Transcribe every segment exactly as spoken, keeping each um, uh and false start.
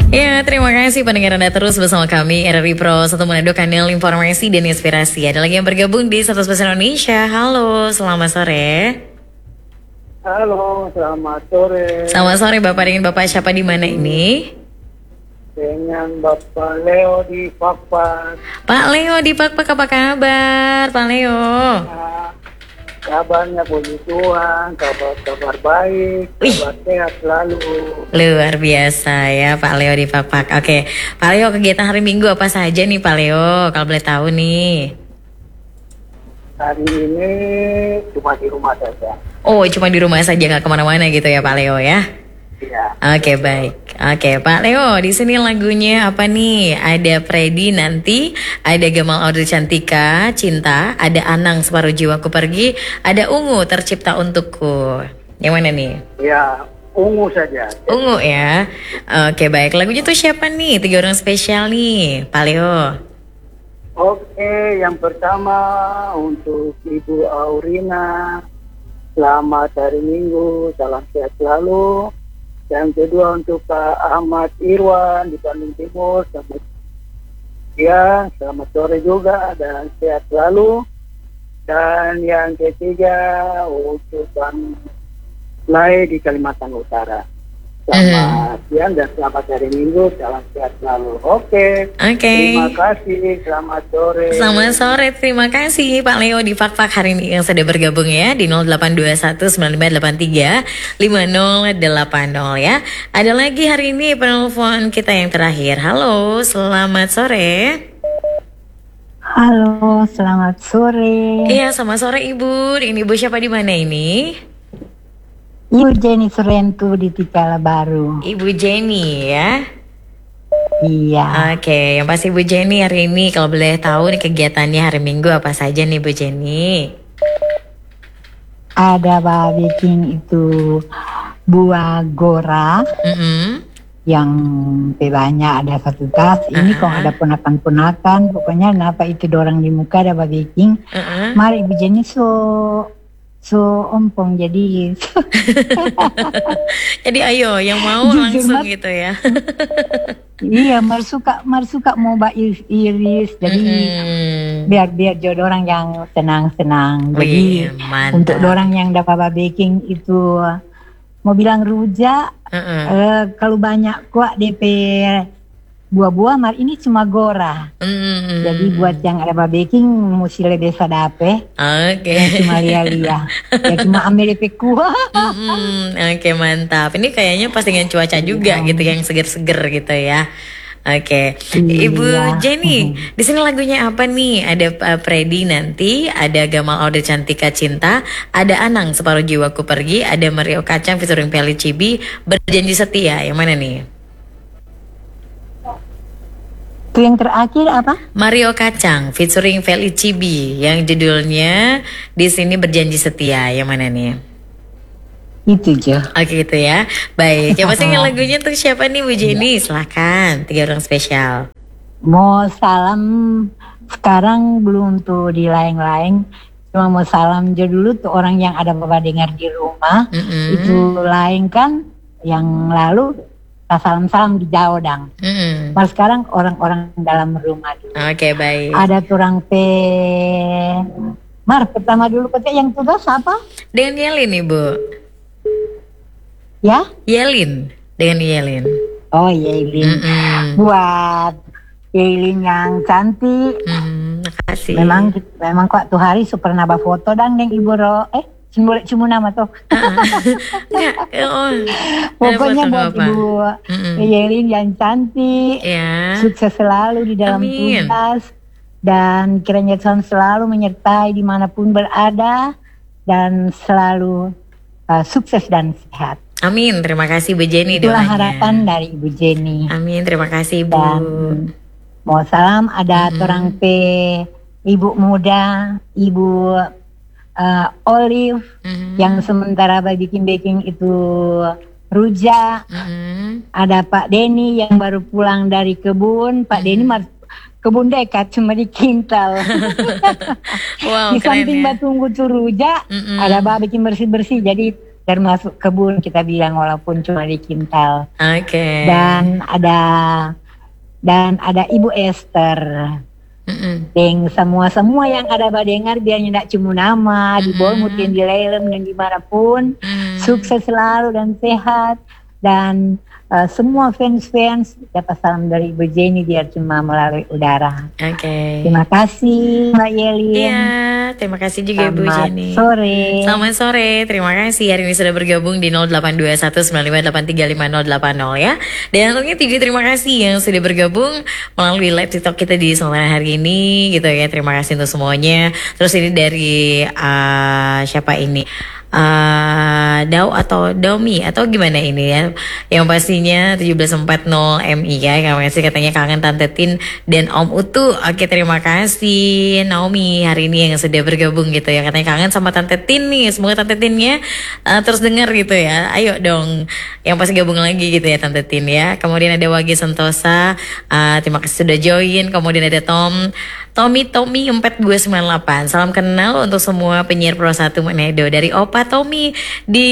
Ya, terima kasih pendengar Anda terus bersama kami R R I Pro satu Manado, kanal informasi dan inspirasi. Ada lagi yang bergabung di satu Spesial Indonesia. Halo, selamat sore. Halo, selamat sore. Selamat sore Bapak, dengan Bapak siapa di mana ini? Dengan Bapak Leo di Pakpak. Pak Leo di Pakpak, apa kabar Pak Leo? Nah, kabarnya puji Tuhan, kabar-kabar baik, kabar sehat selalu. Luar biasa ya Pak Leo di Pakpak. Oke, Pak Leo, kegiatan hari Minggu apa saja nih Pak Leo? Kalau boleh tahu nih. Hari ini cuma di rumah saja. Oh, cuma di rumah saja, nggak kemana-mana gitu ya Pak Leo ya? Iya. Oke, baik. Oke Pak Leo, di sini lagunya apa nih? Ada Freddy Nanti, ada Gamal Audrey Cantika, Cinta, ada Anang Separuh Jiwaku Pergi, ada Ungu Tercipta Untukku. Yang mana nih? Ya, ungu saja. Ungu ya. Oke, baik. Lagunya tuh siapa nih? Tiga orang spesial nih, Pak Leo. Oke, yang pertama untuk Ibu Aurina, selamat hari Minggu, salam sehat selalu. Yang kedua untuk Pak Ahmad Irwan di Bandung Timur, selamat siang, selamat sore juga dan sehat selalu. Dan yang ketiga untuk Bang Lai di Kalimantan Utara, selamat Mm. siang dan selamat hari Minggu, salam sehat selalu. Oke, Oke. terima kasih, selamat sore. Selamat sore, terima kasih Pak Leo di Fakfak hari ini yang sudah bergabung ya di nol delapan dua satu sembilan lima delapan tiga lima nol delapan nol ya. Ada lagi hari ini penelpon kita yang terakhir. Halo, selamat sore. Halo, selamat sore. Iya, selamat sore Ibu. Ini Ibu siapa di mana ini? Ibu Jenny Surentu di Tikala Baru. Ibu Jenny ya. Iya. Oke, yang pasti Bu Jenny hari ini kalau boleh tahu nih kegiatannya hari Minggu apa saja nih Bu Jenny? Ada baking itu buah gora Mm-mm. yang banyak, ada satu tas. Ini Uh-uh. kok ada ponakan-ponakan. Pokoknya kenapa itu dorang di muka ada baking. Uh-uh. Mari Ibu Jenny so so ompong jadi. Jadi ayo yang mau Jujur, langsung Mas. gitu ya. Iya, mar suka mar suka mau mbak iris, iris. Jadi Mm-mm. biar biar jodoh orang yang senang-senang. Jadi Wih, mantap. untuk orang yang dapat baking itu mau bilang rujak, Uh-uh. eh, kalau banyak kuat D P buah-buah, mar ini cuma gora. Mm-mm. Jadi buat yang ada baking mesti lebih sadape. Oke. Ya cuma lia-lia. Ya cuma ambil D P kuah. Mm-mm. Oke, mantap. Ini kayaknya pas dengan cuaca juga gitu yang seger-seger gitu ya. Oke, Ibu Iya. Jenny, di sini lagunya apa nih? Ada uh, Freddy Nanti, ada Gamal Audrey Cantika Cinta, ada Anang Separuh Jiwaku Pergi, ada Mario Kacang featuring Feli Cibi, Berjanji Setia. Yang mana nih? Itu yang terakhir apa? Mario Kacang featuring Feli Cibi yang judulnya di sini Berjanji Setia. Yang mana nih? Itu aja. Oke gitu ya. Baik, yang pasti lagunya tuh siapa nih Bu Jenny? Silahkan, tiga orang spesial. Mau salam sekarang belum tuh di lain-lain. Cuma mau salam aja dulu tuh orang yang ada bapak dengar di rumah. Mm-mm. Itu lain kan yang lalu salam-salam di jauh dang. Mm-mm. Mas sekarang orang-orang dalam rumah dulu. Oke baik. Ada turang pe Mar pertama dulu pete yang tugas apa? Dengan Yelin Ibu. Ya? Yelin. Dengan Yelin. Oh Yelin. Mm-mm. Buat Yelin yang cantik. Mm, makasih. Memang memang kok tuh hari super naba foto dang deng Ibu Ro. Eh boleh cuma nama tuh. Enggak, oh. Pokoknya Ada foto buat apa? Ibu Mm-mm. Yelin yang cantik. Ya. Sukses selalu di dalam Amin. tugas. Dan kiranya Tuhan selalu menyertai dimanapun berada. Dan selalu uh, sukses dan sehat. Amin. Terima kasih Bu Jenny Itulah doanya. harapan dari Ibu Jenny. Amin. Terima kasih Bu. Dan mau salam ada Mm-mm. orang pe Ibu muda, Ibu uh, Olive Mhm. yang sementara baking-baking itu rujak. Mhm. Ada Pak Denny yang baru pulang dari kebun. Pak Denny mar- kebun dekat cuma di Kintal. Wow, Di keren samping ya. Batunggu tuh rujak, Mm-mm. ada bah bikin bersih-bersih. Jadi termasuk kebun kita bilang walaupun cuma di kintal. Oke. Dan ada dan ada Ibu Esther. Mm-mm. Deng semua-semua yang ada badengar biar nyendak cuma nama, di Bolmutin, di Lelem dan dimanapun. Mm. Sukses selalu dan sehat. Dan uh, semua fans-fans dapat salam dari Ibu Jenny biar cuma melalui udara. Oke. Terima kasih Mbak Yelin. Iya, terima kasih juga Ibu Selamat Jenny. sore. Selamat sore, terima kasih hari ini sudah bergabung di nol delapan dua satu sembilan lima delapan tiga lima nol delapan nol ya. Dan tentunya juga terima kasih yang sudah bergabung melalui live TikTok kita di sore hari ini gitu ya. Terima kasih untuk semuanya. Terus ini dari uh, siapa ini? Uh, Dau atau Domi atau gimana ini ya, yang pastinya tujuh belas empat puluh M I ya. Terima kasih katanya kangen Tante Tin dan Om Utu. Oke, terima kasih Naomi hari ini yang sudah bergabung gitu ya, katanya kangen sama Tante Tin nih. Semoga Tante Tinnya uh, terus dengar gitu ya. Ayo dong yang pasti gabung lagi gitu ya Tante Tin ya. Kemudian ada Wagi Sentosa, uh, terima kasih sudah join. Kemudian ada Tom Tommy Tommy empat dua sembilan delapan. Salam kenal untuk semua penyiar Pro satu Manado dari Opa Tommy di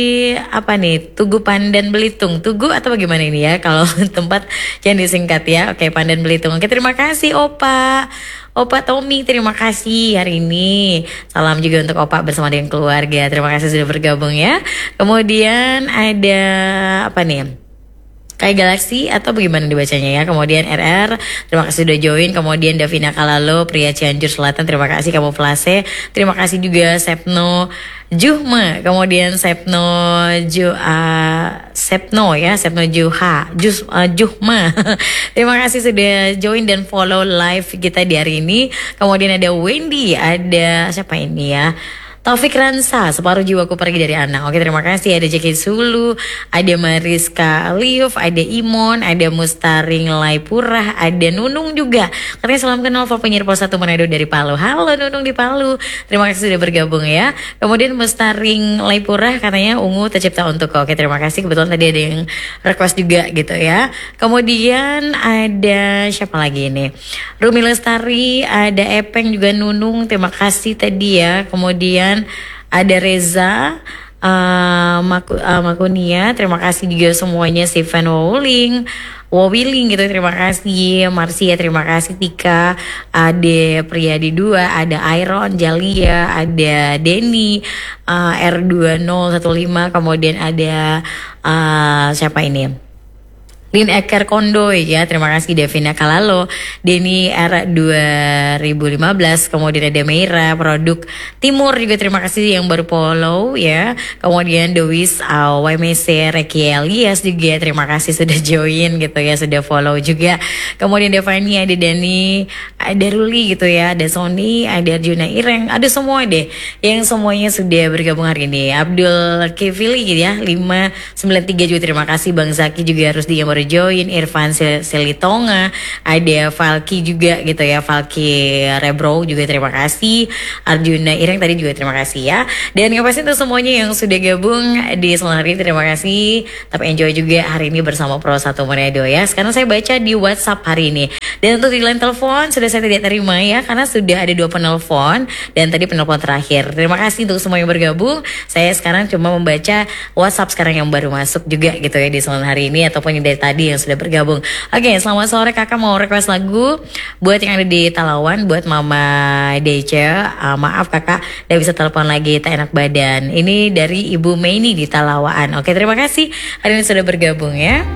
apa nih? Tugu Pandan Belitung. Tugu atau bagaimana ini ya kalau tempat yang disingkat ya. Oke, Pandan Belitung. Oke, terima kasih Opa. Opa Tommy, terima kasih hari ini. Salam juga untuk Opa bersama dengan keluarga. Terima kasih sudah bergabung ya. Kemudian ada apa nih? Kayak Galaxy atau bagaimana dibacanya ya. Kemudian R R, terima kasih sudah join. Kemudian Davina Kalalo, pria Cianjur Selatan, terima kasih. Kamu Plase, terima kasih juga Sepno Juhma. Kemudian Sepno Ju uh, Sepno ya, Sepno Juha Jus, uh, Juhma. Terima kasih sudah join dan follow live kita di hari ini. Kemudian ada Wendy, ada siapa ini ya? Taufik Ransa, separuh jiwaku pergi dari anak. Oke, terima kasih. Ada Jeki Sulu, ada Mariska Liuf, ada Imon, ada Mustaring Laipurah, ada Nunung juga. Katanya salam kenal for penyiar Pos satu Manado dari Palu. Halo Nunung di Palu. Terima kasih sudah bergabung ya. Kemudian Mustaring Laipurah katanya ungu tercipta untuk kau. Oke, terima kasih. Kebetulan tadi ada yang request juga gitu ya. Kemudian ada siapa lagi ini? Rumi Lestari, ada Epeng juga Nunung. Terima kasih tadi ya. Kemudian ada Reza uh, Maku, uh, Makunia, terima kasih juga semuanya. Stephen Wowling Wowiling gitu, terima kasih. Marsia, terima kasih. Tika, ada Priyadi dua, ada Iron, Jalia, ada Denny, uh, R dua nol satu lima, kemudian ada uh, siapa ini? Lin Eker Kondoy ya, terima kasih. Devina Kalalo, Denny R dua ribu lima belas, kemudian ada Meira Produk Timur juga, terima kasih yang baru follow ya. Kemudian Dewis uh, Y M C Reky Elias juga, terima kasih sudah join gitu ya, sudah follow juga. Kemudian Devani, ada Dani, ada Ruli gitu ya, ada Sony, ada Arjuna Ireng, ada semua deh yang semuanya sudah bergabung hari ini. Abdul Kevili gitu ya, lima sembilan tiga juga, terima kasih. Bang Zaki juga harus di yang baru join. Irfan Selitonga, ada Falki juga gitu ya, Falki Rebro juga, terima kasih. Arjuna Ireng tadi juga terima kasih ya. Dan yang pasti untuk semuanya yang sudah gabung di selamat hari, terima kasih. Tapi enjoy juga hari ini bersama Pro satu Manado ya. Sekarang saya baca di WhatsApp hari ini. Dan untuk di line telepon sudah saya tidak terima ya, karena sudah ada dua penelpon dan tadi penelpon terakhir. Terima kasih untuk semua yang bergabung. Saya sekarang cuma membaca WhatsApp sekarang yang baru masuk juga gitu ya di selamat hari ini, ataupun yang dari tadi yang sudah bergabung. Oke, selamat sore kakak, mau request lagu buat yang ada di Talawan, buat Mama Deca. Uh, maaf kakak, tidak bisa telepon lagi, tak enak badan. Ini dari Ibu Meini di Talawaan. Oke, terima kasih hari ini sudah bergabung ya.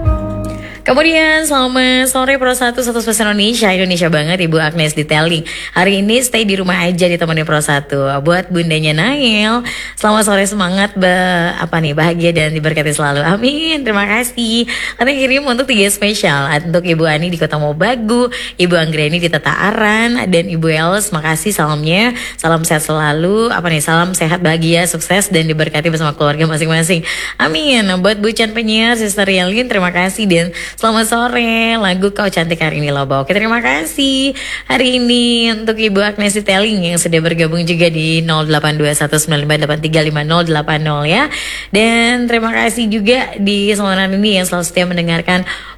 Kemudian selamat sore Pro satu satu Spesial Indonesia. Indonesia banget Ibu Agnes Detailing. Hari ini stay di rumah aja ditemani Pro satu. Buat bundanya Nail, selamat sore, semangat be, apa nih bahagia dan diberkati selalu. Amin. Terima kasih. Karena kirim untuk tiga spesial. Untuk Ibu Ani di Kota Mobagu, Ibu Anggreni di Tataaran, dan Ibu Els, makasih salamnya. Salam sehat selalu. Apa nih? Salam sehat, bahagia, sukses dan diberkati bersama keluarga masing-masing. Amin. Buat Bucan Penyiar Sister Yelin, terima kasih dan selamat sore, lagu Kau Cantik hari ini lo bawa. Oke, terima kasih hari ini untuk Ibu Agnes Detailing yang sudah bergabung juga di nol delapan dua satu sembilan lima delapan tiga lima nol delapan nol ya. Dan terima kasih juga di seluruh ini yang selalu setia mendengarkan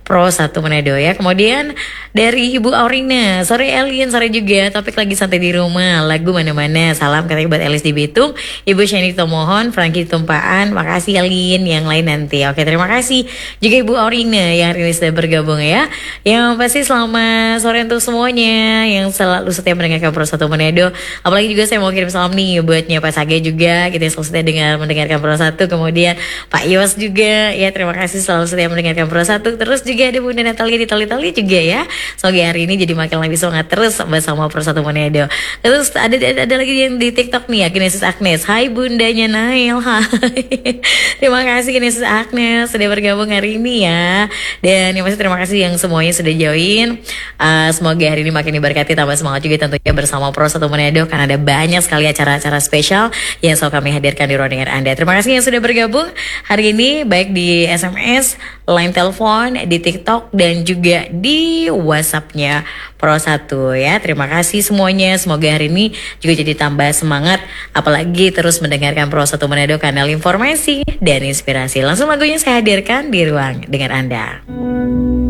Pro satu Manado ya. Kemudian dari Ibu Aurina, sore Elin, sore juga, topik lagi santai di rumah, lagu mana-mana. Salam katanya buat Elis di Bitung, Ibu Shani Tomohon, Frankie Tumpaan, makasih Elin, yang lain nanti. Oke, terima kasih juga Ibu Aurina yang hari ini sudah bergabung ya. Yang pasti selamat sore untuk semuanya yang selalu setia mendengarkan Pro satu Manado. Apalagi juga saya mau kirim salam nih buatnya Pak Sage juga, kita selalu setia dengar mendengarkan Pro satu. Kemudian Pak Yos juga ya, terima kasih selalu setia mendengarkan Pro satu. Terus juga ada Bunda Natalia di Tali-Tali juga ya. Semoga hari ini jadi makin lebih semangat terus bersama Pro satu Manado. Terus ada, ada ada lagi yang di TikTok nih ya, Kinesis Agnes. Hai bundanya Nail. Hai. Terima kasih Kinesis Agnes sudah bergabung hari ini ya. Dan yang pasti terima kasih yang semuanya sudah join. Uh, semoga hari ini makin diberkati, tambah semangat juga tentunya bersama Pro satu Manado, karena ada banyak sekali acara-acara spesial yang selalu kami hadirkan di ruang dengar Anda. Terima kasih yang sudah bergabung hari ini, baik di S M S, line telepon, di TikTok, dan juga di WhatsApp-nya Pro satu ya. Terima kasih semuanya. Semoga hari ini juga jadi tambah semangat, apalagi terus mendengarkan Pro satu Manado, kanal informasi dan inspirasi. Langsung lagunya saya hadirkan di ruang dengar Anda.